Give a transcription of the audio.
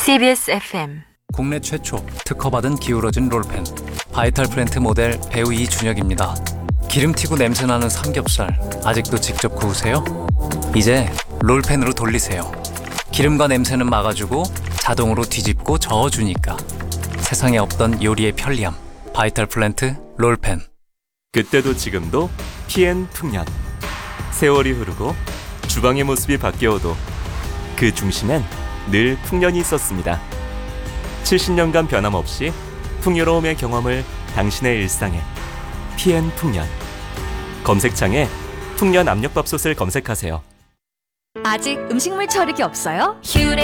CBS FM 국내 최초 특허받은 기울어진 롤펜 바이탈 플랜트 모델 배우 이준혁입니다. 기름튀고 냄새나는 삼겹살 아직도 직접 구우세요? 이제 롤펜으로 돌리세요. 기름과 냄새는 막아주고 자동으로 뒤집고 저어주니까 세상에 없던 요리의 편리함 바이탈 플랜트 롤펜. 그때도 지금도 PN 풍년. 세월이 흐르고 주방의 모습이 바뀌어도 그 중심엔 늘 풍년이 있었습니다. 70년간 변함없이 풍요로움의 경험을 당신의 일상에 PN 풍년. 검색창에 풍년 압력밥솥을 검색하세요. 아직 음식물 처리기 없어요?